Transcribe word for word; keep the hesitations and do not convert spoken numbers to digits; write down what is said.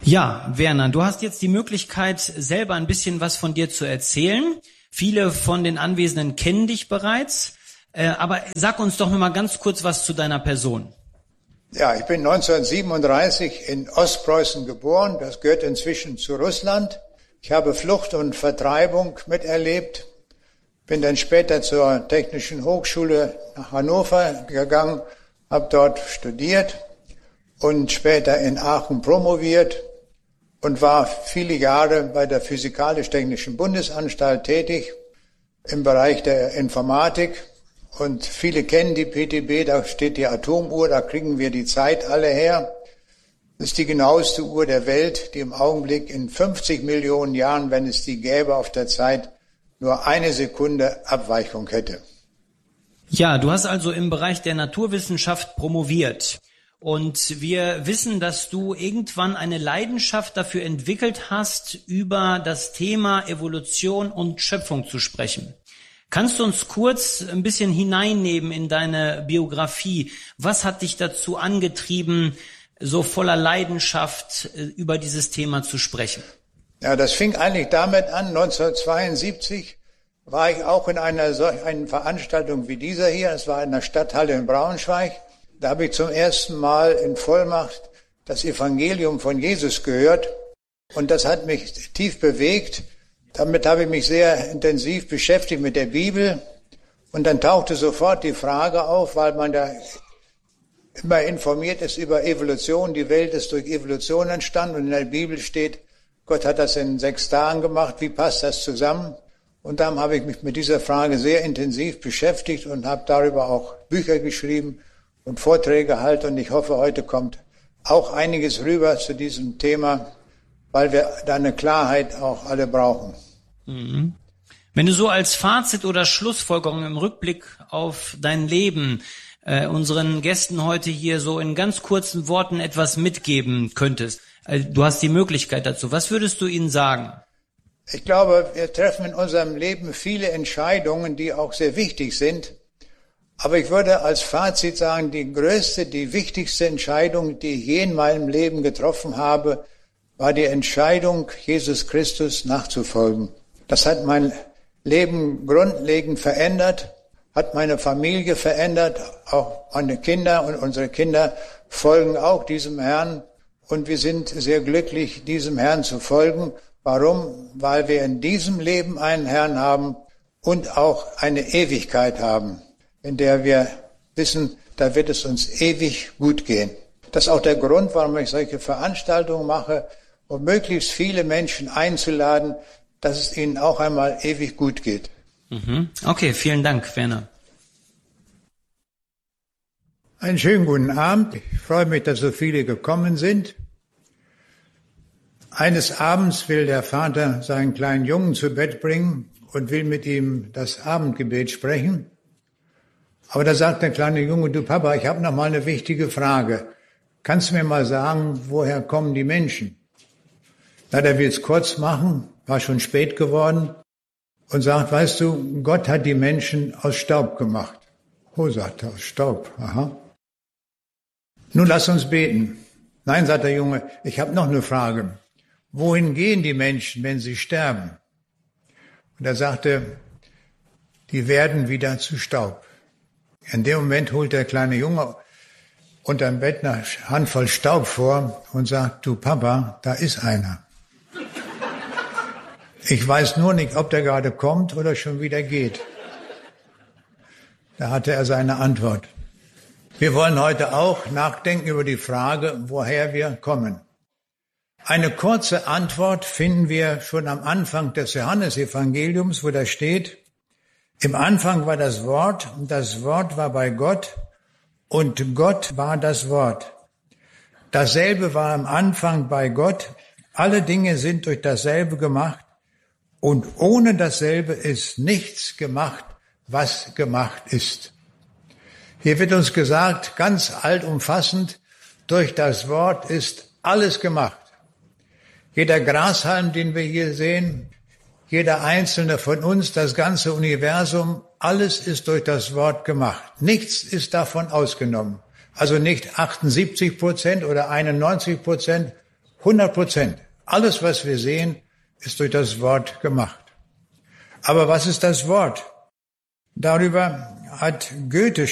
Ja, Werner, du hast jetzt die Möglichkeit, selber ein bisschen was von dir zu erzählen. Viele von den Anwesenden kennen dich bereits, äh, aber sag uns doch noch mal ganz kurz was zu deiner Person. Ja, ich bin neunzehnhundertsiebenunddreißig in Ostpreußen geboren, das gehört inzwischen zu Russland. Ich habe Flucht und Vertreibung miterlebt, bin dann später zur Technischen Hochschule nach Hannover gegangen, habe dort studiert und später in Aachen promoviert und war viele Jahre bei der Physikalisch-Technischen Bundesanstalt tätig im Bereich der Informatik. Und viele kennen die P T B, da steht die Atomuhr, da kriegen wir die Zeit alle her. Das ist die genaueste Uhr der Welt, die im Augenblick in fünfzig Millionen Jahren, wenn es die gäbe auf der Zeit, nur eine Sekunde Abweichung hätte. Ja, du hast also im Bereich der Naturwissenschaft promoviert. Und wir wissen, dass du irgendwann eine Leidenschaft dafür entwickelt hast, über das Thema Evolution und Schöpfung zu sprechen. Kannst du uns kurz ein bisschen hineinnehmen in deine Biografie? Was hat dich dazu angetrieben, so voller Leidenschaft über dieses Thema zu sprechen? Ja, das fing eigentlich damit an, neunzehnhundertzweiundsiebzig war ich auch in einer solchen Veranstaltung wie dieser hier. Es war in der Stadthalle in Braunschweig. Da habe ich zum ersten Mal in Vollmacht das Evangelium von Jesus gehört. Und das hat mich tief bewegt. Damit habe ich mich sehr intensiv beschäftigt mit der Bibel. Und dann tauchte sofort die Frage auf, weil man da immer informiert ist über Evolution. Die Welt ist durch Evolution entstanden und in der Bibel steht, Gott hat das in sechs Tagen gemacht. Wie passt das zusammen? Und dann habe ich mich mit dieser Frage sehr intensiv beschäftigt und habe darüber auch Bücher geschrieben und Vorträge gehalten. Und ich hoffe, heute kommt auch einiges rüber zu diesem Thema, weil wir da eine Klarheit auch alle brauchen. Mhm. Wenn du so als Fazit oder Schlussfolgerung im Rückblick auf dein Leben äh, unseren Gästen heute hier so in ganz kurzen Worten etwas mitgeben könntest, äh, du hast die Möglichkeit dazu, was würdest du ihnen sagen? Ich glaube, wir treffen in unserem Leben viele Entscheidungen, die auch sehr wichtig sind. Aber ich würde als Fazit sagen, die größte, die wichtigste Entscheidung, die ich je in meinem Leben getroffen habe, war die Entscheidung, Jesus Christus nachzufolgen. Das hat mein Leben grundlegend verändert, hat meine Familie verändert, auch meine Kinder und unsere Kinder folgen auch diesem Herrn. Und wir sind sehr glücklich, diesem Herrn zu folgen. Warum? Weil wir in diesem Leben einen Herrn haben und auch eine Ewigkeit haben, in der wir wissen, da wird es uns ewig gut gehen. Das ist auch der Grund, warum ich solche Veranstaltungen mache, um möglichst viele Menschen einzuladen, dass es ihnen auch einmal ewig gut geht. Mhm. Okay, vielen Dank, Werner. Einen schönen guten Abend. Ich freue mich, dass so viele gekommen sind. Eines Abends will der Vater seinen kleinen Jungen zu Bett bringen und will mit ihm das Abendgebet sprechen. Aber da sagt der kleine Junge, du Papa, ich habe noch mal eine wichtige Frage. Kannst du mir mal sagen, woher kommen die Menschen? Na, der will es kurz machen, war schon spät geworden und sagt, weißt du, Gott hat die Menschen aus Staub gemacht. Oh, sagt er, aus Staub, aha. Nun lass uns beten. Nein, sagt der Junge, ich habe noch eine Frage. Wohin gehen die Menschen, wenn sie sterben? Und er sagte, die werden wieder zu Staub. In dem Moment holt der kleine Junge unterm Bett eine Handvoll Staub vor und sagt, du Papa, da ist einer. Ich weiß nur nicht, ob der gerade kommt oder schon wieder geht. Da hatte er seine Antwort. Wir wollen heute auch nachdenken über die Frage, woher wir kommen. Eine kurze Antwort finden wir schon am Anfang des Johannesevangeliums, wo da steht, im Anfang war das Wort und das Wort war bei Gott und Gott war das Wort. Dasselbe war am Anfang bei Gott. Alle Dinge sind durch dasselbe gemacht und ohne dasselbe ist nichts gemacht, was gemacht ist. Hier wird uns gesagt, ganz allumfassend, durch das Wort ist alles gemacht. Jeder Grashalm, den wir hier sehen, jeder einzelne von uns, das ganze Universum, alles ist durch das Wort gemacht. Nichts ist davon ausgenommen. Also nicht achtundsiebzig Prozent oder einundneunzig Prozent, hundert Prozent. Alles, was wir sehen, ist durch das Wort gemacht. Aber was ist das Wort? Darüber hat Goethe